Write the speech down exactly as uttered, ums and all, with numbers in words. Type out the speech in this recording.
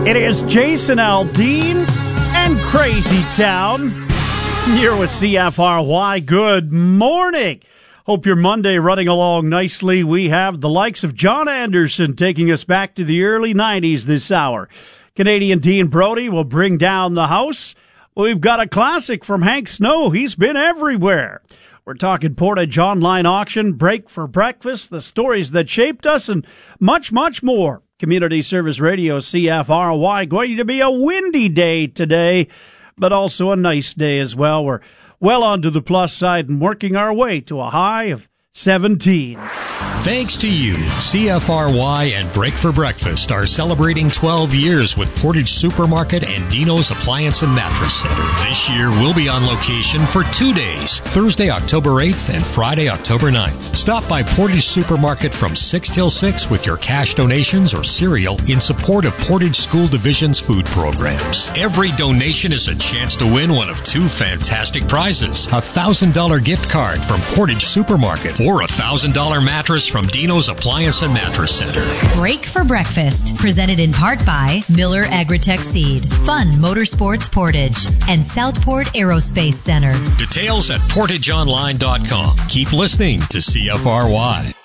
It is Jason Aldean and Crazy Town. Here with C F R Y. Good morning. Hope your Monday running along nicely. We have the likes of John Anderson taking us back to the early nineties this hour. Canadian Dean Brody will bring down the house. We've got a classic from Hank Snow. He's been everywhere. We're talking Portage Online Auction, Break for Breakfast, the stories that shaped us, and much, much more. Community Service Radio, C F R Y. Going to be a windy day today, but also a nice day as well. We're well onto the plus side and working our way to a high of seventeen. Thanks to you, C F R Y and Break for Breakfast are celebrating twelve years with Portage Supermarket and Dino's Appliance and Mattress Center. This year, we'll be on location for two days, Thursday, October eighth and Friday, October ninth. Stop by Portage Supermarket from six till six with your cash donations or cereal in support of Portage School Division's food programs. Every donation is a chance to win one of two fantastic prizes, a one thousand dollars gift card from Portage Supermarket or a one thousand dollars mattress from Dino's Appliance and Mattress Center. Break for Breakfast, presented in part by Miller Agritech Seed, Fun Motorsports Portage, and Southport Aerospace Center. Details at portage online dot com. Keep listening to C F R Y.